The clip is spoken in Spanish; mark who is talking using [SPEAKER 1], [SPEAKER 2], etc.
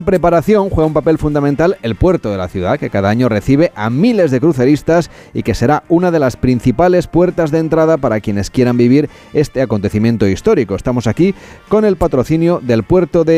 [SPEAKER 1] Preparación juega un papel fundamental el puerto de la ciudad, que cada año recibe a miles de cruceristas y que será una de las principales puertas de entrada para quienes quieran vivir este acontecimiento histórico. Estamos aquí con el patrocinio del puerto de